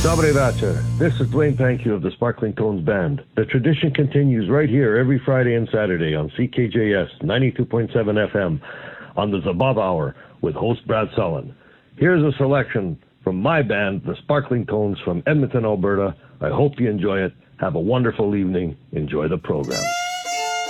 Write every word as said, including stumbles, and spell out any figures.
Dobre Vacha. This is Dwayne Pankey of the Sparkling Tones Band. The tradition continues right here every Friday and Saturday on C K J S ninety-two point seven F M on the Zabab Hour with host Brad Sullen. Here's a selection from my band, the Sparkling Tones from Edmonton, Alberta. I hope you enjoy it. Have a wonderful evening. Enjoy the program.